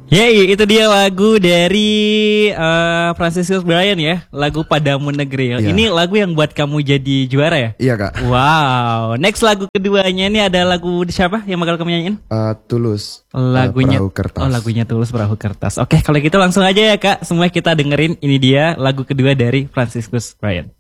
Yeay, itu dia lagu dari Franciscus Bryan ya, lagu Padamu Negeri. Iya. Ini lagu yang buat kamu jadi juara ya? Iya kak. Wow, next lagu keduanya ini ada lagu siapa yang bakal kamu nyanyiin? Tulus. Lagunya Perahu Kertas. Oh, lagunya Tulus Perahu Kertas. Oke, kalau gitu langsung aja ya kak, semua kita dengerin ini dia lagu kedua dari Franciscus Bryan.